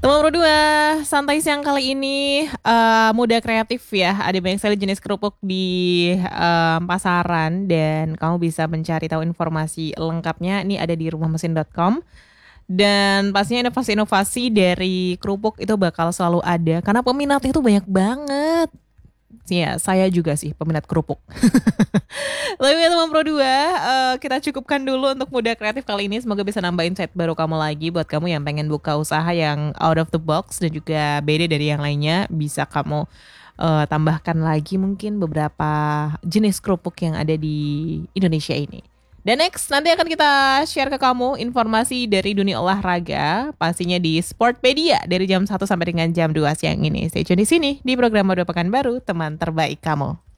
Teman berdua, santai siang kali ini muda kreatif ya. Ada banyak sekali jenis kerupuk di pasaran dan kamu bisa mencari tahu informasi lengkapnya. Ini ada di rumahmesin.com. Dan pastinya inovasi-inovasi dari kerupuk itu bakal selalu ada karena peminatnya itu banyak banget. Ya, saya juga sih peminat kerupuk. Tapi ya teman Pro 2, kita cukupkan dulu untuk muda kreatif kali ini. Semoga bisa nambah insight baru kamu lagi buat kamu yang pengen buka usaha yang out of the box dan juga beda dari yang lainnya. Bisa kamu tambahkan lagi mungkin beberapa jenis kerupuk yang ada di Indonesia ini. Dan next, nanti akan kita share ke kamu informasi dari dunia olahraga, pastinya di Sportpedia dari jam 1 sampai dengan jam 2 siang ini. Stay tune di sini di program Mode Pekanbaru, teman terbaik kamu.